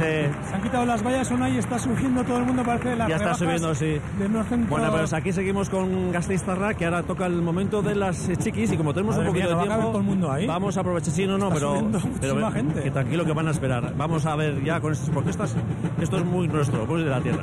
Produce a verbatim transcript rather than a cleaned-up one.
se... Se han quitado las vallas, son ahí, está subiendo todo el mundo, parece las ya está subiendo, sí. De unos centros... Bueno, pues aquí seguimos con Gasteiztarra, que ahora toca el momento de las eh, chiquis, y como tenemos Madre un poquito mía, de ¿no va a tiempo, caber todo el mundo ahí? vamos a aprovechar, sí, no, no, Está pero, subiendo pero muchísima ven, gente. que tranquilo que van a esperar. Vamos a ver ya con esto, porque esto es, esto es muy nuestro, muy de la tierra.